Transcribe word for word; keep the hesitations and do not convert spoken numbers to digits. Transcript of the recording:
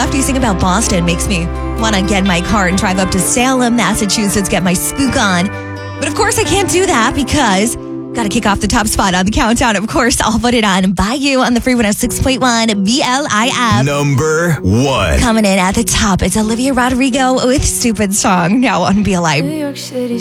Lefty sing about Boston makes me want to get in my car and drive up to Salem, Massachusetts, get my spook on. But of course I can't do that because got to kick off the top spot on the countdown. Of course, I'll put it on by you on the Free one oh six point one B L I F. Number one. Coming in at the top, it's Olivia Rodrigo with Stupid Song, now on B L I. New York City